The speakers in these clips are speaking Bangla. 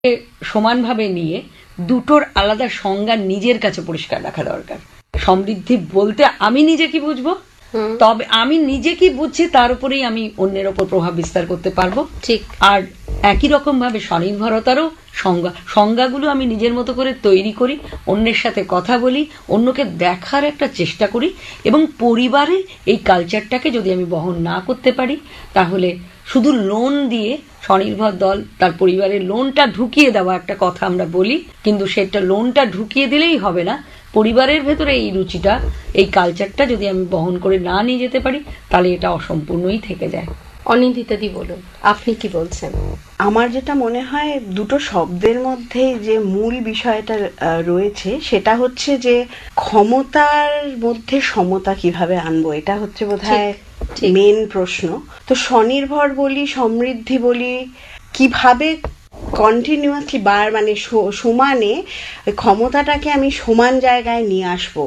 সমানভাবে নিয়ে দুটোর আলাদা সংজ্ঞা নিজের কাছে পরিষ্কার রাখা দরকার। সমৃদ্ধি বলতে আমি নিজে কি বুঝবো, তবে আমি নিজে কি বুঝছি তার উপরেই আমি অন্যের ওপর প্রভাব বিস্তার করতে পারবো। ঠিক। আর একই রকম ভাবে স্বনির্ভরতারও সংজ্ঞাগুলো আমি নিজের মতো করে তৈরি করি, অন্যের সাথে কথা বলি, অন্যকে দেখার একটা চেষ্টা করি, এবং পরিবারে এই কালচারটাকে যদি আমি বহন না করতে পারি তাহলে শুধু লোন দিয়ে স্বনির্ভর দল তার পরিবারের লোনটা ঢুকিয়ে দেওয়া একটা কথা আমরা বলি, কিন্তু সেটা লোনটা ঢুকিয়ে দিলেই হবে না। পরিবারের ভেতরে এই রুচিটা, এই কালচারটা যদি আমি বহন করে না নিয়ে যেতে পারি তাহলে এটা অসম্পূর্ণই থেকে যায়। অনিন্দিতাদি বলুন, আপনি কি বলছেন? আমার যেটা মনে হয় দুটো শব্দের মধ্যে যে মূল বিষয়টা রয়েছে সেটা হচ্ছে যে ক্ষমতার মধ্যে সমতা কিভাবে আনবো, এটা হচ্ছে বোধহয় মেন প্রশ্ন। তো স্বনির্ভর বলি, সমৃদ্ধি বলি, কিভাবে কন্টিনিউয়াসলি মানে সমানে ক্ষমতাটাকে আমি সমান জায়গায় নিয়ে আসবো।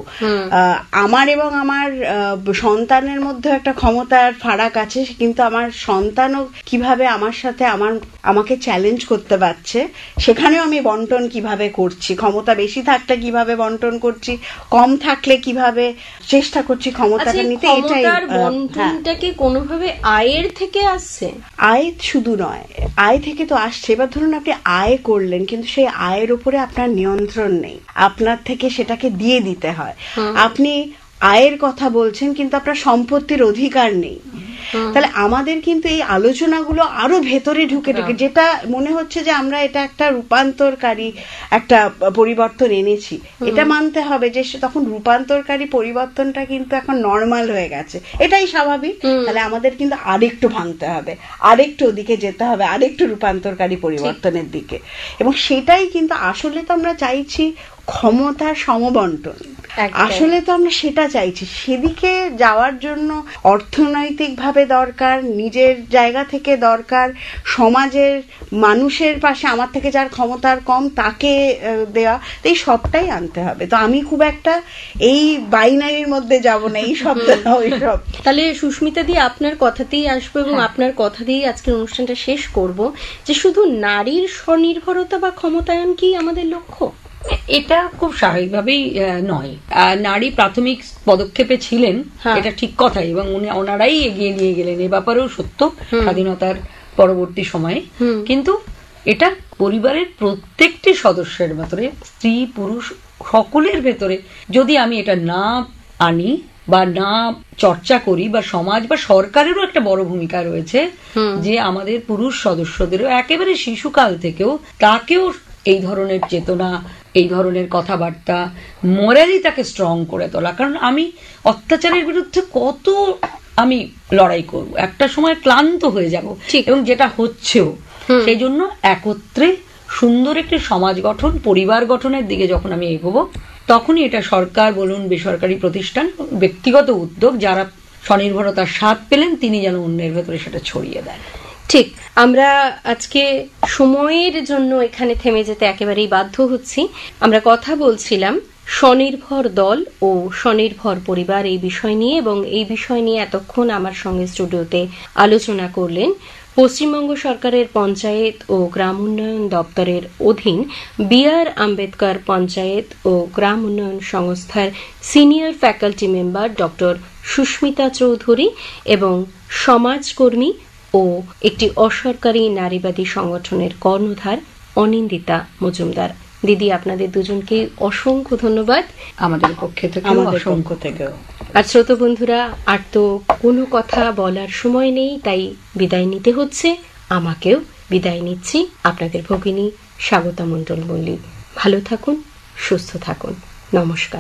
আমার এবং আমার সন্তানের মধ্যে একটা ক্ষমতার ফারাক আছে, কিন্তু আমার সন্তানও কিভাবে আমার সাথে আমাকে চ্যালেঞ্জ করতে পারছে, সেখানেও আমি বন্টন কিভাবে করছি, ক্ষমতা বেশি থাকলে কিভাবে বন্টন করছি, কম থাকলে কিভাবে চেষ্টা করছি ক্ষমতাটা নিতে। এটাই বন্টনটাকে কোনোভাবে আয়ের থেকে আসছে, আয় শুধু নয়, আয় থেকে তো আসছে। এবার ধরুন আপনি আয় করলেন, কিন্তু সেই আয়ের উপরে আপনার নিয়ন্ত্রণ নেই, আপনার থেকে সেটাকে দিয়ে দিতে হয়। আপনি আয়ের কথা বলছেন কিন্তু আপনার সম্পত্তির অধিকার নেই। তাহলে আমাদের কিন্তু এই আলোচনাগুলো আরো ভেতরে ঢুকে যেটা মনে হচ্ছে যে আমরা এটা একটা রূপান্তরকারী একটা পরিবর্তন এনেছি, এটা মানতে হবে যে তখন রূপান্তরকারী পরিবর্তনটা কিন্তু এখন নর্মাল হয়ে গেছে, এটাই স্বাভাবিক। তাহলে আমাদের কিন্তু আরেকটু ভাঙতে হবে, আরেকটু ওদিকে যেতে হবে, আরেকটু রূপান্তরকারী পরিবর্তনের দিকে। এবং সেটাই কিন্তু আসলে তো আমরা চাইছি ক্ষমতার সমবন্টন, আসলে তো আমরা সেটা চাইছি। সেদিকে যাওয়ার জন্য অর্থনৈতিকভাবে দরকার, নিজের জায়গা থেকে দরকার, সমাজের মানুষের পাশে আমার থেকে যার ক্ষমতার কম তাকে দেওয়া, এই সবটাই আনতে হবে। তো আমি খুব একটা এই বাইনারির মধ্যে যাব না, এই শব্দ না ওই সব। তাহলে সুস্মিতা দি আপনার কথাতেই আসবো এবং আপনার কথা দিয়েই আজকের অনুষ্ঠানটা শেষ করব, যে শুধু নারীর স্বনির্ভরতা বা ক্ষমতায়ন কি আমাদের লক্ষ্য? এটা খুব স্বাভাবিকভাবেই নয়। নারী প্রাথমিক পদক্ষেপে ছিলেন, এটা ঠিক কথাই, এবং ওনারাই এগিয়ে নিয়ে গেলেন, এ ব্যাপারেও সত্য স্বাধীনতার পরবর্তী সময়ে। কিন্তু এটা পরিবারের প্রত্যেকটি সদস্যের ভেতরে, স্ত্রী পুরুষ সকলের ভেতরে যদি আমি এটা না আনি বা না চর্চা করি, বা সমাজ বা সরকারেরও একটা বড় ভূমিকা রয়েছে যে আমাদের পুরুষ সদস্যদেরও একেবারে শিশুকাল থেকেও তাকেও এই ধরনের চেতনা, এই ধরনের কথাবার্তা, মোরালি তাকে স্ট্রং করে তোলা। কারণ আমি অত্যাচারের বিরুদ্ধে কত আমি লড়াই করব, একটা সময় ক্লান্ত হয়ে যাব, এবং যেটা হচ্ছেও। সেই জন্য একত্রে সুন্দর একটি সমাজ গঠন, পরিবার গঠনের দিকে যখন আমি এগোবো, তখনই এটা সরকার বলুন, বেসরকারি প্রতিষ্ঠান, ব্যক্তিগত উদ্যোগ, যারা স্বনির্ভরতার স্বাদ পেলেন তিনি যেন অন্যের ভেতরে সেটা ছড়িয়ে দেন। ঠিক। আমরা আজকে সময়ের জন্য এখানে থেমে যেতে একেবারেই বাধ্য হচ্ছি। আমরা কথা বলছিলাম স্বনির্ভর দল ও স্বনির্ভর পরিবার এই বিষয় নিয়ে, এবং এই বিষয় নিয়ে এতক্ষণ আমার সঙ্গে স্টুডিওতে আলোচনা করলেন পশ্চিমবঙ্গ সরকারের পঞ্চায়েত ও গ্রাম উন্নয়ন দপ্তরের অধীন বি.আর. আম্বেদকর পঞ্চায়েত ও গ্রাম উন্নয়ন সংস্থার senior faculty member doctor Susmita Chowdhury এবং সমাজকর্মী ও একটি অসরকারি নারীবাদী সংগঠনের কর্ণধার অনিন্দিতা মজুমদার। দিদি, আপনাদের দুজনকে অসংখ্য ধন্যবাদ আমাদের পক্ষে থেকে, অসংখ্য থেকেও। আর শ্রোতা বন্ধুরা, আর তো কোনো কথা বলার সময় নেই, তাই বিদায় নিতে হচ্ছে। আমাকেও বিদায় নিচ্ছি। আপনাদের ভগিনী স্বাগতা মণ্ডল মল্লিক। ভালো থাকুন, সুস্থ থাকুন। নমস্কার।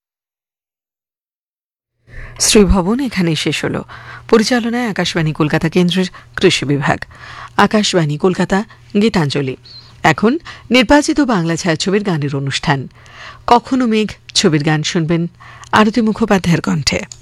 শ্রীভবন এখানেই শেষ হল। পরিচালনায় আকাশবাণী কলকাতা কেন্দ্রের কৃষি বিভাগ। আকাশবাণী কলকাতা, গীতাঞ্জলি। এখন নির্বাচিত বাংলা ছায়াছবির গানের অনুষ্ঠান। কখনো মেঘ ছবির গান শুনবেন আরতি মুখোপাধ্যায়ের কণ্ঠে।